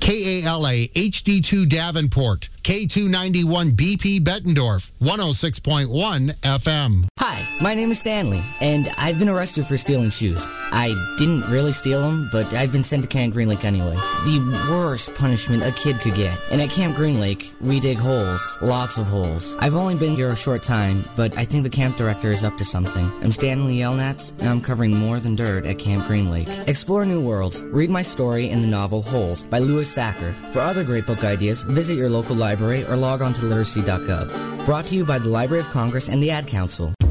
KALA HD2 Davenport, K291 BP Bettendorf, 106.1 FM. Hi, my name is Stanley, and I've been arrested for stealing shoes. I didn't really steal them, but I've been sent to Camp Green Lake anyway. The worst punishment a kid could get. And at Camp Green Lake, we dig holes. Lots of holes. I've only been here a short time, but I think the camp director is up to something. I'm Stanley Yelnats, and I'm covering more than dirt at Camp Green Lake. Explore new worlds. Read my story in the novel Holes by Louis Sacker. For other great book ideas, visit your local library or log on to literacy.gov. Brought to you by the Library of Congress and the Ad Council.